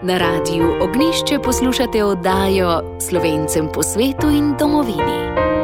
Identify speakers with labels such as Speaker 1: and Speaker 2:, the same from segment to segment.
Speaker 1: Na radiju Ognjišče poslušate oddajo Slovencem po svetu in domovini.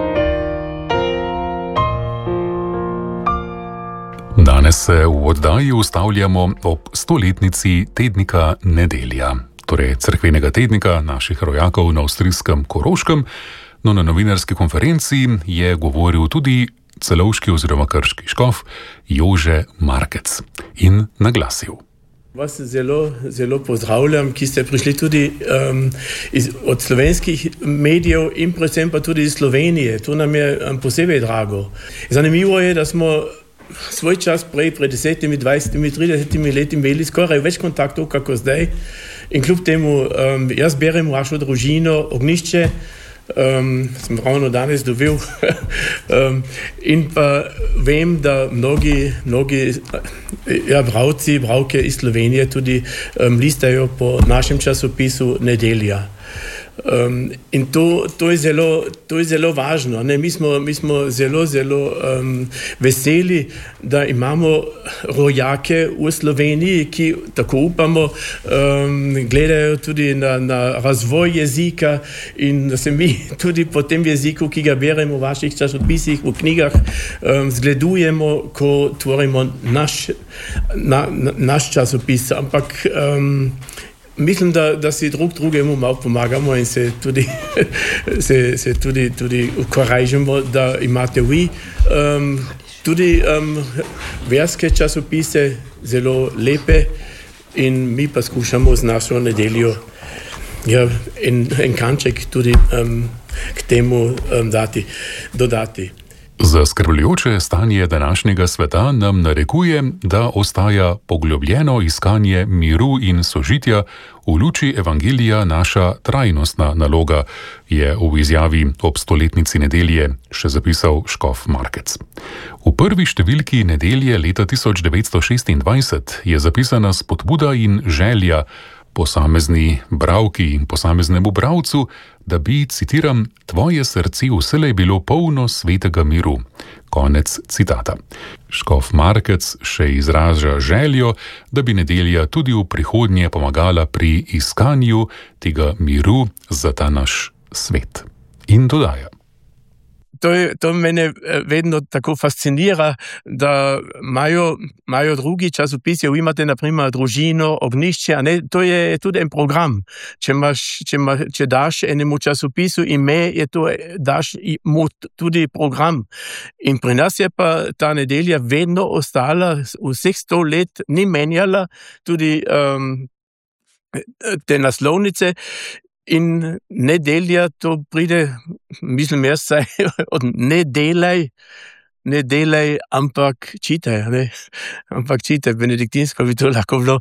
Speaker 2: Danes se v oddaji ustavljamo ob 100-letnici tednika Nedelja, torej cerkvenega tednika naših rojakov na avstrijskem Koroškem. No, na novinarski konferenci je govoril tudi celovški oziroma krški škof Jože Markec in naglasil.
Speaker 3: Vas zelo pozdravljam, ki ste prišli tudi od slovenskih medijev in predvsem pa tudi iz Slovenije. To nam je posebej drago. Zanimivo je, da smo svoj čas pred 10, 20, 30 leti imeli skoraj več kontaktov, kako zdaj. In kljub temu, jaz berem vašo družino Ognjišče, sem ravno danes dobil in pa vem, da mnogi bralke iz Slovenije tudi listajo po našem časopisu Nedelja. In to je zelo važno. Ne? Mi smo zelo veseli, da imamo rojake v Sloveniji, ki, tako upamo, gledajo tudi na razvoj jezika in da se mi tudi po tem jeziku, ki ga beremo v vaših časopisih, v knjigah, zgledujemo, ko tvorimo naš časopis. Ampak mislim, da si drugemu malo pomagamo in se tudi korajžemo, da imate vi tudi verske časopise zelo lepe in mi pa skušamo z našo Nedeljo en kanček tudi k temu dodati.
Speaker 2: Zaskrbljujoče stanje današnjega sveta nam narekuje, da ostaja poglobljeno iskanje miru in sožitja v luči evangelija naša trajnostna naloga, je v izjavi ob 100-letnici Nedelje še zapisal škof Markec. V prvi številki Nedelje leta 1926 je zapisana spodbuda in želja posamezni bralki in posameznemu bralcu, da bi, citiram, tvoje srce vselej bilo polno svetega miru. Konec citata. Škof Markec še izraža željo, da bi Nedelja tudi v prihodnje pomagala pri iskanju tega miru za ta naš svet. In dodaja.
Speaker 3: To mene vedno tako fascinira, da imajo drugi časopisi, vi imate na primer družino, Ognjišče, a ne, to je tudi en program. Če daš enemu časopisu ime, daš mu tudi program. In pri nas je pa ta Nedelja vedno ostala, vseh 100 let ni menjala tudi te naslovnice. In Nedelja to pride, mislim jaz saj od ne delaj, ampak čitaj, ne? Ampak čitaj, benediktinsko bi to lahko bilo.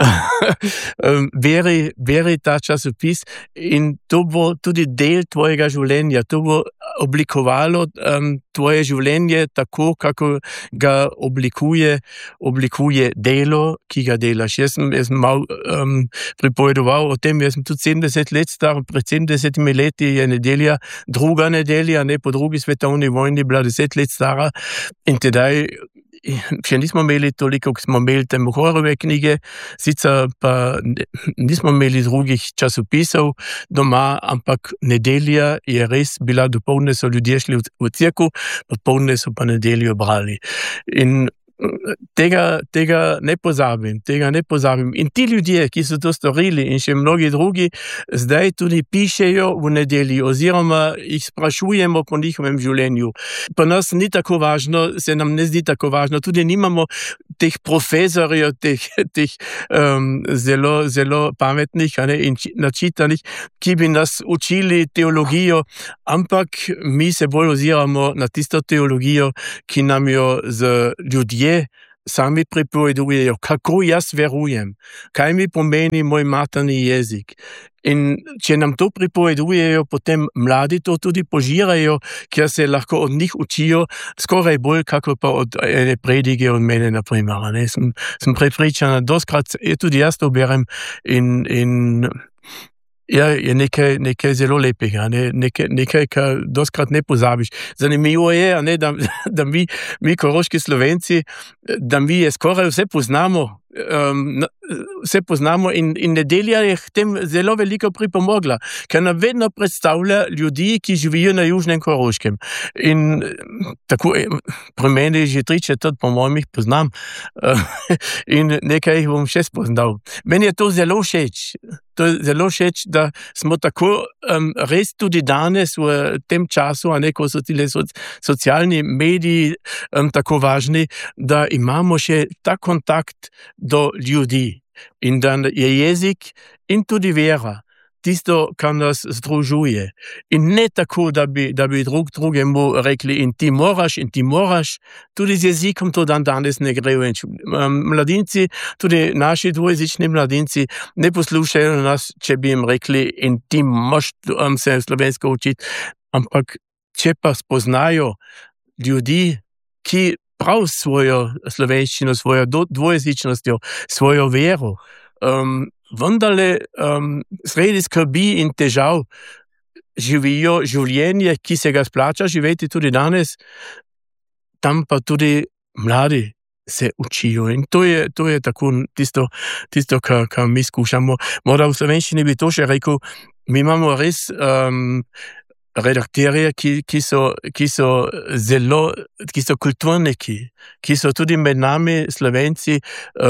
Speaker 3: Beri ta časopis in to bo tudi del tvojega življenja, to bo oblikovalo tvoje življenje tako, kako ga oblikuje delo, ki ga delaš. Jaz sem malo pripovedoval o tem, jaz sem tudi 70 let star, pred 70 leti je Nedelja, druga Nedelja, ne, po drugi svetovni vojni bila 10 let stara in tedaj še nismo imeli toliko, kot smo imeli te Mohorove knjige, sicer pa nismo imeli drugih časopisov doma, ampak Nedelja je res bila, dopoldne so ljudje šli v cerkev, popoldne so pa Nedeljo brali. In tega ne pozabim. In ti ljudje, ki so to storili in še mnogi drugi, zdaj tudi pišejo v Nedelji oziroma jih sprašujemo po njihovem življenju. Pa nas ni tako važno, se nam ne zdi tako važno, tudi nimamo teh profesorjev, teh zelo pametnih in načitanih, ki bi nas učili teologijo, ampak mi se bolj oziramo na tisto teologijo, ki nam jo z ljudje sami pripovedujejo, kako jaz verujem, kaj mi pomeni moj materni jezik. In če nam to pripovedujejo, potem mladi to tudi požirajo, ker se lahko od njih učijo skoraj bolj, kako pa od ene predige od mene, na primer. Sem prepričana, doskrat tudi jaz to berem in ja, je nekaj zelo lepega, nekaj, kar doskrat ne pozabiš. Zanimivo je, da mi koroški Slovenci, da mi je skoraj vse poznamo, se poznamo in nedelja je k tem zelo veliko pripomogla, ker nam vedno predstavlja ljudi, ki živijo na Južnem Koroškem. In tako, pri meni že 3/4 po mojem jih poznam in nekaj jih bom še spoznal. Meni je to zelo všeč. To je zelo všeč, da smo tako res tudi danes v tem času, a ne, ko so tile socialni mediji tako važni, da imamo še ta kontakt do ljudi in da je jezik in tudi vera tisto, kar nas združuje. In ne tako, da bi drugemu rekli in ti moraš, tudi z jezikom to danes ne gre več. Mladinci, tudi naši dvojezični mladinci, ne poslušajo nas, če bi jim rekli in ti moraš se slovensko učiti, ampak če pa spoznajo ljudi, ki prav svojo slovenščino, svojo dvojezičnostjo, svojo vero, vendarle sredi skrbi in težav živijo življenje, ki se ga splača živeti tudi danes, tam pa tudi mladi se učijo. In to je tako tisto, kar mi skušamo. Morda v slovenščini bi to še rekel, mi imamo res redakterje, ki so kulturniki, ki so tudi med nami Slovenci,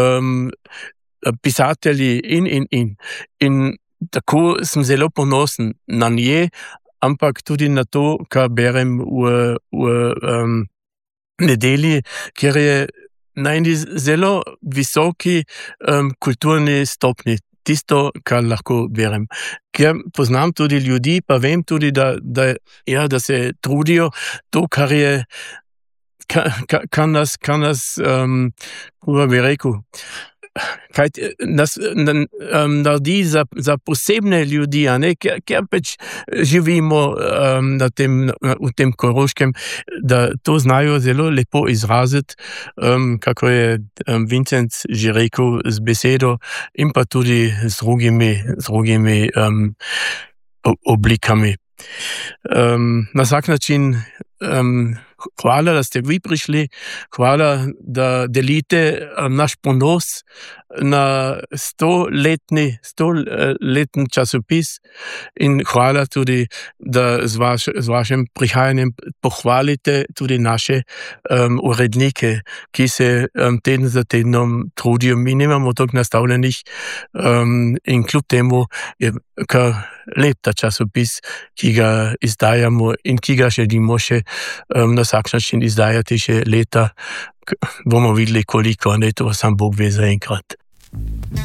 Speaker 3: pisatelji in tako sem zelo ponosen na nje, ampak tudi na to, kar berem v nedelji, kjer je na eni zelo visoki kulturni stopni. Tisto, kar lahko berem. Ker poznam tudi ljudi, pa vem tudi, da se trudijo to, kar je, kar nas, kako bi rekel, kaj nas naredi za posebne ljudi, a ne, ker pač živimo v tem Koroškem, da to znajo zelo lepo izraziti, kako je Vincent že rekel, z besedo in pa tudi z drugimi oblikami. Na vsak način hvala, da ste vi prišli, hvala, da delite naš ponos na 100-letni časopis in hvala tudi, da z vašim prihajanjem pohvalite tudi naše urednike, ki se teden za tednom trudijo. Mi nimamo toliko nastavljenih in kljub temu je kar lep ta časopis, ki ga izdajamo in ki ga želimo še na vsak način izdajati še leta. Bomo videli koliko, ne, to sam Bog ve za enkrat.